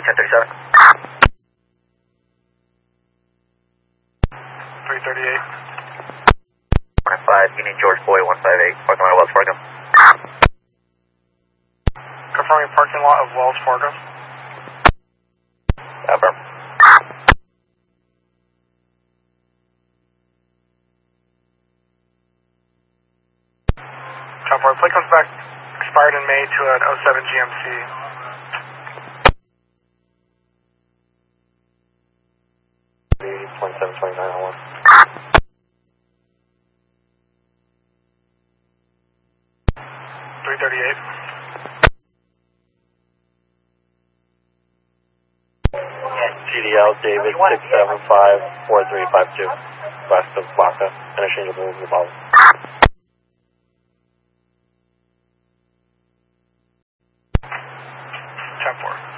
1037. 338. 5, Union George Boy 158, parking lot of Wells Fargo. Confirming parking lot of Wells Fargo. Affirm. Chopper, plate comes back expired in May to an 07 GMC. 272901. 338. GDL David 675-4352, west of Baca, interchangeable with Uvalde. 10-4.